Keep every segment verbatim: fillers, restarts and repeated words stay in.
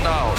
Rundown.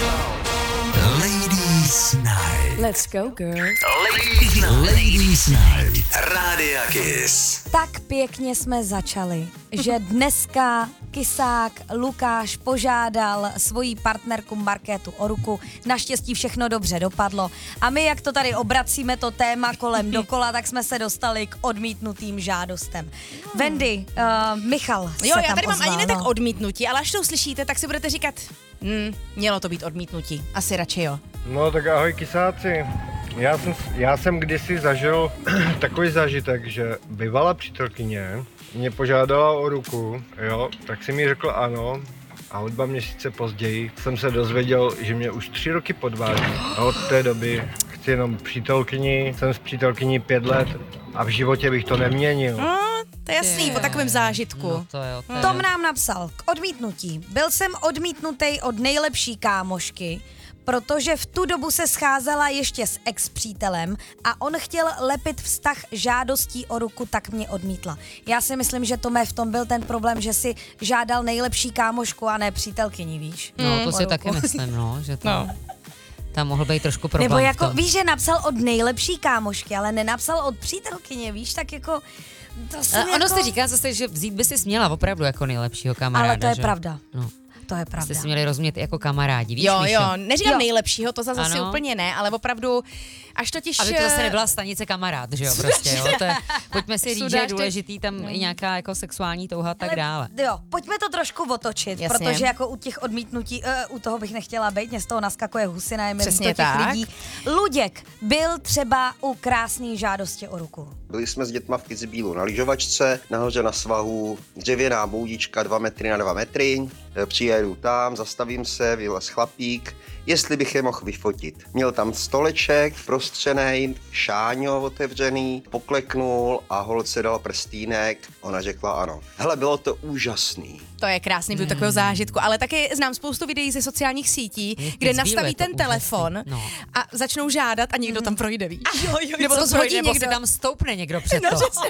Ladies Night. Let's go, girl. Ladies Night. Ladies Night. Rádia Kiss. Tak pěkně jsme začali, že dneska Kysák Lukáš požádal svoji partnerku Markétu o ruku. Naštěstí všechno dobře dopadlo. A my, jak to tady obracíme to téma kolem dokola, tak jsme se dostali k odmítnutým žádostem. Wendy, uh, Michal se Jo, tam já tady mám ozval, ani ne tak no. odmítnutí, ale až to uslyšíte, tak si budete říkat, hm, mělo to být odmítnutí. Asi radši jo. No tak ahoj kysáci. Já jsem, já jsem kdysi zažil takový zážitek, že bývalá přítelkyně mě požádala o ruku, jo, tak si mi řekl ano a o dva měsíce později jsem se dozvěděl, že mě už tři roky podvádí a od té doby chci jenom přítelkyni, jsem s přítelkyní pět let a v životě bych to neměnil. No, to je jasný, po takovém zážitku. No to jo, to je. Tom nám napsal k odmítnutí. Byl jsem odmítnutý od nejlepší kámošky, protože v tu dobu se scházela ještě s ex-přítelem a on chtěl lepit vztah žádostí o ruku, tak mě odmítla. Já si myslím, že Tome v tom byl ten problém, že si žádal nejlepší kámošku a ne přítelkyni, víš? No, to O si ruku. taky myslím, no, že to... No. Tam mohl být trošku problém. Nebo v jako, tom. víš, že napsal od nejlepší kámošky, ale nenapsal od přítelkyně, víš, tak jako... To jsem A ono jako... se říká zase, že vzít by si směla opravdu jako nejlepšího kamaráda. Ale to je že? pravda. No. To je Jste pravda. si měli rozumět jako kamarádi, víš, Jo, Míšo? jo, neříkám Jo. nejlepšího, to zase asi Ano. úplně ne, ale opravdu, až totiž... Aby to zase nebyla stanice kamarád, že jo, prostě, jo. To je, pojďme si říct, že je Sudáš, důležitý tam i nějaká jako sexuální touha a tak Ale dále. Jo, pojďme to trošku otočit, Jasně. protože jako u těch odmítnutí, uh, u toho bych nechtěla být, mě z toho naskakuje husina, je mi Přesně líto těch tak. lidí. Luděk byl třeba u krásný žádosti o ruku. Byli jsme s dětma v Kitzbühelu na lyžovačce, nahoře na svahu, dřevěná boudička dva metry na dva metry, přijedu tam, zastavím se, vylez chlapík, jestli bych je mohl vyfotit. Měl tam stoleček, prostřenej, šáňo otevřený, pokleknul a holce dal prstínek, ona řekla ano. Hele, bylo to úžasný. To je krásný, byl takového zážitku, ale taky znám spoustu videí ze sociálních sítí, Je, kde teď nastaví zbíle, to ten telefon úžasný. No. a začnou žádat a někdo tam projde, víš? Jo, jo, Nebo Co to projde, zhodí nebo někdo. si tam stoupne někdo před No, to. přesně.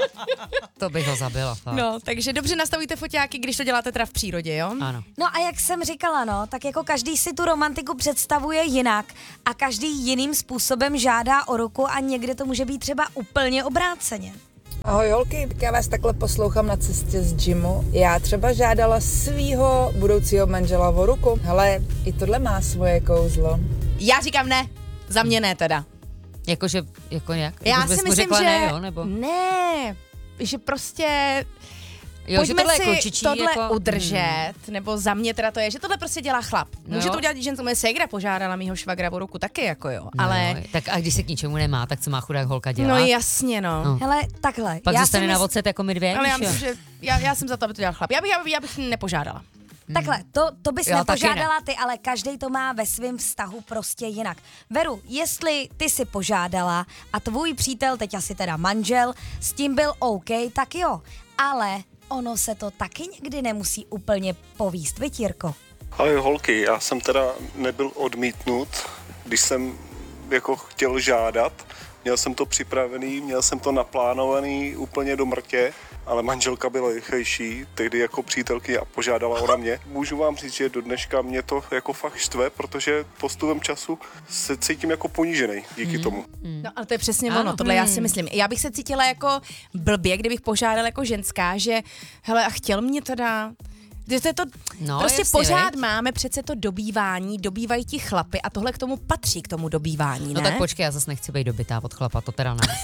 To bych ho zabila, fakt. No, takže dobře nastavíte foťáky, když to děláte teda v přírodě, jo? Ano. No a jak jsem říkala, no, tak jako každý si tu romantiku představuje jinak a každý jiným způsobem žádá o ruku a někdy to může být třeba úplně obráceně. Ahoj holky, tak já vás takhle poslouchám na cestě z gymu. Já třeba žádala svýho budoucího manžela o ruku. Hele, i tohle má svoje kouzlo. Já říkám ne, za mě ne teda. Jakože, jako jak? Já Jako, že bys si mu myslím, řekla že ne, jo, nebo? ne, že prostě Jo, že pojďme tohle je si klučičí, tohle jako, udržet, nebo za mě teda to je, že tohle prostě dělá chlap. No Může jo. to udělat, že moje ségra požádala mýho švagra o ruku taky, jako jo, No, ale... jo, tak a když se k ničemu nemá, tak co má chudák holka dělat? No jasně, no. No. Hele, takhle. Pak já zůstane si na mysl- ocet jako my dvě, Ale já víš, jo? myslím, že já, já jsem za to, aby to dělal chlap. Já bych, já, bych- já bych nepožádala. Takhle, to, to bys Já taky nepožádala ty, ale každý to má ve svém vztahu prostě jinak. Veru, jestli ty si požádala a tvůj přítel, teď asi teda manžel, s tím byl OK, tak jo. Ale ono se to taky někdy nemusí úplně povíst, viď, Jirko? Ahoj holky, já jsem teda nebyl odmítnut, když jsem jako chtěl žádat. Měl jsem to připravený, měl jsem to naplánovaný úplně do mrtě, ale manželka byla rychlejší, tehdy jako přítelkyně a požádala ona mě. Můžu vám říct, že do dneška mě to jako fakt štve, protože postupem času se cítím jako ponížený díky tomu. No ale to je přesně Ano. ono, tohle já si myslím. Já bych se cítila jako blbě, kdybych požádala jako ženská, že hele a chtěl mě teda... Že to je to, No, prostě jasně, pořád veď. máme přece to dobývání, dobývají ti chlapy a tohle k tomu patří, k tomu dobývání, No ne? tak počkej, já zase nechci být dobytá od chlapa, to teda ne.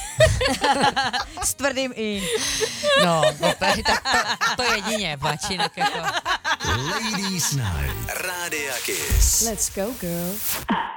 S tvrdým i. No, opět, tak to, to jedině, pač, jinak jako... Ladies Night. Rádia Kiss. Let's go, girl.